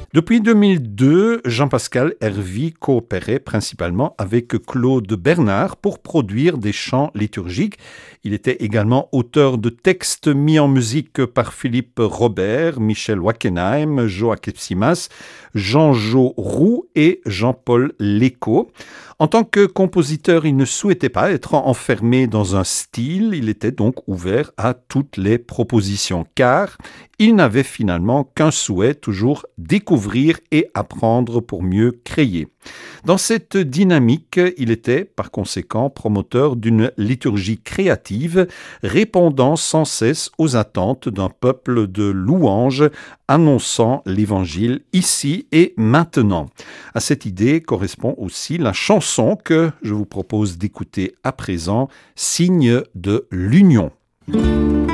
Depuis 2002, Jean-Pascal Hervy coopérait principalement avec Claude Bernard pour produire des chants liturgiques. Il était également auteur de textes mis en musique par Philippe Robert, Michel Wackenheim, Joachim Simas, Jean-Jo Roux et Jean-Paul Lécaut. En tant que compositeur, il ne souhaitait pas être enfermé dans un style, il était donc ouvert à toutes les propositions, car il n'avait finalement qu'un souhait, toujours découvrir et apprendre pour mieux créer. Dans cette dynamique, il était par conséquent promoteur d'une liturgie créative, répondant sans cesse aux attentes d'un peuple de louanges, annonçant l'évangile ici et maintenant. À cette idée correspond aussi la chanson que je vous propose d'écouter à présent, Signe de l'Union.